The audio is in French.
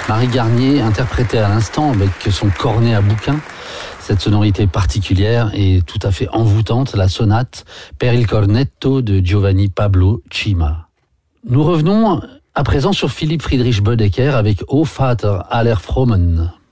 Marie Garnier interprétait à l'instant avec son cornet à bouquin cette sonorité particulière et tout à fait envoûtante, la sonate Per il cornetto de Giovanni Pablo Cima. Nous revenons à présent sur Philipp Friedrich Bodecker avec O Vater aller Frommen.